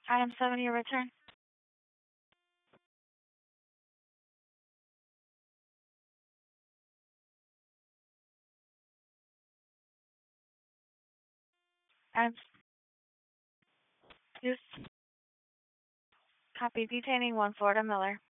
Item 7, your return. Item use. Copy detaining 1 Florida Miller.